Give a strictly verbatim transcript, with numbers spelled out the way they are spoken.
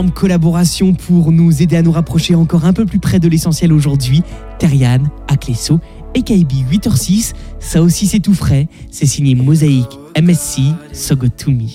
En collaboration pour nous aider à nous rapprocher encore un peu plus près de l'essentiel aujourd'hui, Terian, Aklesso et K B huit heures six. Ça aussi c'est tout frais, c'est signé Mosaïque M S C, So Good To Me.